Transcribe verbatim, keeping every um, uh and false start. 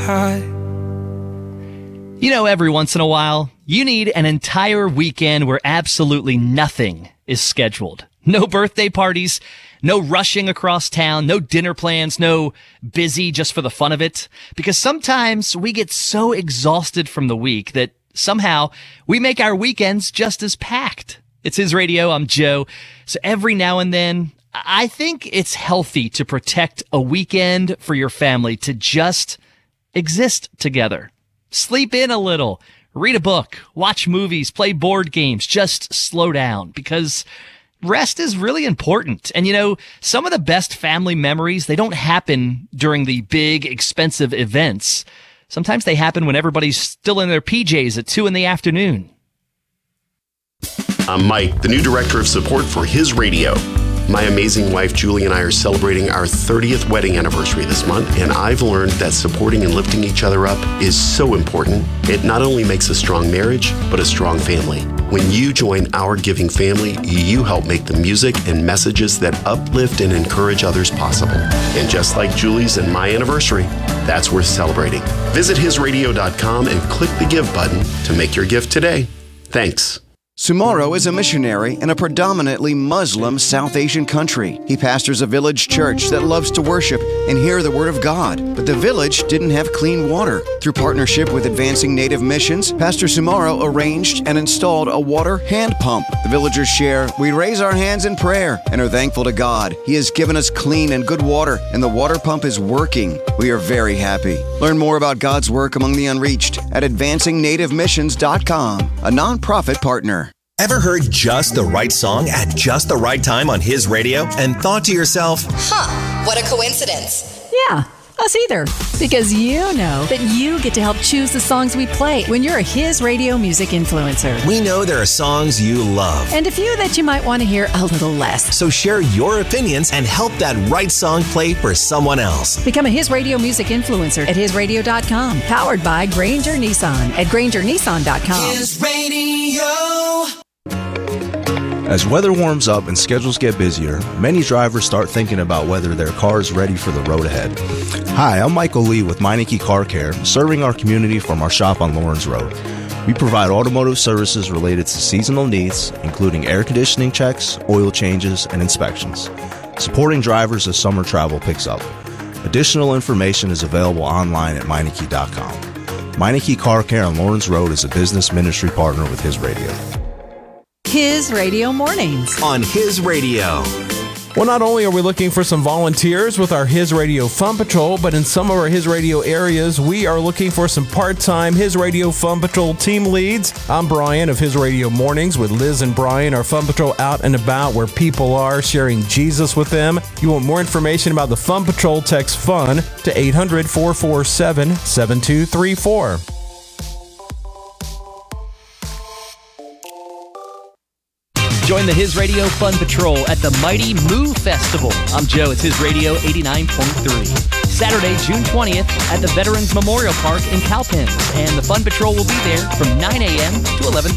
high. You know, every once in a while, you need an entire weekend where absolutely nothing is scheduled. No birthday parties, no rushing across town, no dinner plans, no busy just for the fun of it. Because sometimes we get so exhausted from the week that somehow we make our weekends just as packed. It's His Radio. I'm Joe. So every now and then, I think it's healthy to protect a weekend for your family to just exist together. Sleep in a little, read a book, watch movies, play board games, just slow down because rest is really important. And you know, some of the best family memories, they don't happen during the big, expensive events. Sometimes they happen when everybody's still in their P Js at two in the afternoon. I'm Mike, the new director of support for His Radio. My amazing wife, Julie, and I are celebrating our thirtieth wedding anniversary this month, and I've learned that supporting and lifting each other up is so important. It not only makes a strong marriage, but a strong family. When you join our giving family, you help make the music and messages that uplift and encourage others possible. And just like Julie's and my anniversary, that's worth celebrating. Visit his radio dot com and click the Give button to make your gift today. Thanks. Sumaro is a missionary in a predominantly Muslim South Asian country. He pastors a village church that loves to worship and hear the Word of God. But the village didn't have clean water. Through partnership with Advancing Native Missions, Pastor Sumaro arranged and installed a water hand pump. The villagers share, "We raise our hands in prayer and are thankful to God. He has given us clean and good water, and the water pump is working. We are very happy." Learn more about God's work among the unreached at advancing native missions dot com, a nonprofit partner. Ever heard just the right song at just the right time on His Radio and thought to yourself, huh, what a coincidence. Yeah, us either. Because you know that you get to help choose the songs we play when you're a His Radio music influencer. we know there are songs you love. And a few that you might want to hear a little less. So share your opinions and help that right song play for someone else. Become a His Radio music influencer at his radio dot com. Powered by Granger Nissan at granger nissan dot com. His Radio. As weather warms up and schedules get busier, many drivers start thinking about whether their car is ready for the road ahead. Hi, I'm Michael Lee with Meineke Car Care, serving our community from our shop on Lawrence Road. We provide automotive services related to seasonal needs, including air conditioning checks, oil changes, and inspections, supporting drivers as summer travel picks up. Additional information is available online at Meineke dot com. Meineke Car Care on Lawrence Road is a business ministry partner with His Radio. His Radio Mornings. On His Radio. Well, not only are we looking for some volunteers with our His Radio Fun Patrol, but in some of our His Radio areas, we are looking for some part-time His Radio Fun Patrol team leads. I'm Brian of His Radio Mornings with Liz and Brian, our Fun Patrol out and about where people are, sharing Jesus with them. You want more information about the Fun Patrol, text FUN to eight hundred, four four seven, seven two three four. Join the His Radio Fun Patrol at the Mighty Moo Festival. I'm Joe. It's His Radio eighty-nine point three. Saturday, June twentieth at the Veterans Memorial Park in Cowpens. And the Fun Patrol will be there from nine a.m. to eleven